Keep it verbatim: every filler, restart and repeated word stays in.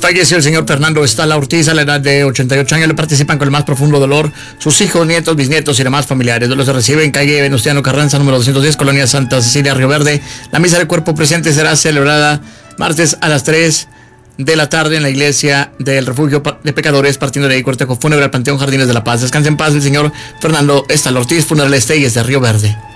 Falleció el señor Fernando Estala Ortiz a la edad de ochenta y ocho años. Le participan con el más profundo dolor sus hijos, nietos, bisnietos y demás familiares. Los recibe en calle Venustiano Carranza, número doscientos diez, Colonia Santa Cecilia, Río Verde. La misa del cuerpo presente será celebrada martes a las tres de la tarde en la iglesia del Refugio de Pecadores, partiendo de ahí cortejo fúnebre al Panteón Jardines de la Paz. Descanse en paz el señor Fernando Estala Ortiz, Funerales Telles de Río Verde.